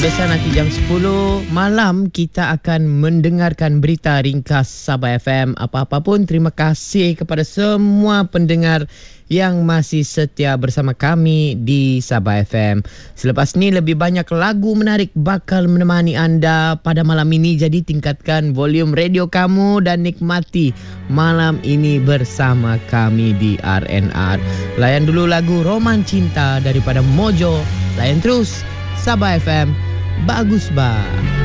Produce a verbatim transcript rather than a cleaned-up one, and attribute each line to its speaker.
Speaker 1: biasa nanti jam sepuluh malam kita akan mendengarkan berita ringkas Sabah F M. Apa-apa pun, terima kasih kepada semua pendengar yang masih setia bersama kami di Sabah F M. Selepas ni lebih banyak lagu menarik bakal menemani anda pada malam ini. Jadi tingkatkan volume radio kamu dan nikmati malam ini bersama kami di R N R. Layan dulu lagu Roman Cinta daripada Mojo. Layan terus Sabah F M. Bagus bah.